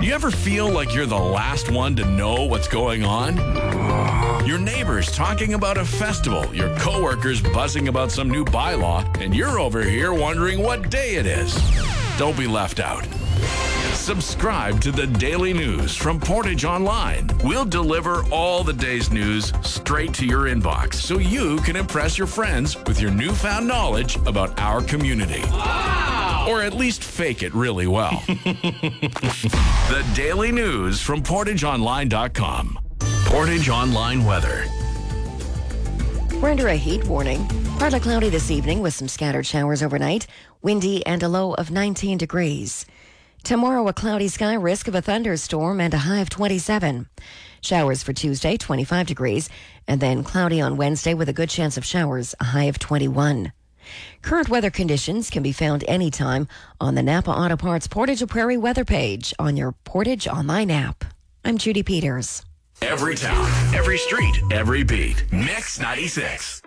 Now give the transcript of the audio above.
You ever feel like you're the last one to know what's going on? Your neighbors talking about a festival, your coworkers buzzing about some new bylaw, and you're over here wondering what day it is. Don't be left out. Subscribe to the Daily News from Portage Online. We'll deliver all the day's news straight to your inbox so you can impress your friends with your newfound knowledge about our community. Wow! Or at least fake it really well. The Daily News from PortageOnline.com. Portage Online weather. We're under a heat warning. Partly cloudy this evening with some scattered showers overnight. Windy and a low of 19 degrees. Tomorrow, a cloudy sky, risk of a thunderstorm and a high of 27. Showers for Tuesday, 25 degrees, and then cloudy on Wednesday with a good chance of showers, a high of 21. Current weather conditions can be found anytime on the Napa Auto Parts Portage Prairie weather page on your Portage Online app. I'm Judy Peters. Every town, every street, every beat. Mix 96.